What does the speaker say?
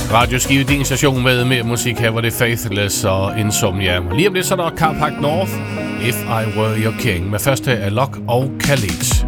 Radioskive, din station med mere musik. Her var det Faithless og Insomnia. Lige om lidt så er der Carpark North, If I Were Your King. Men først her er Locke og Khalid.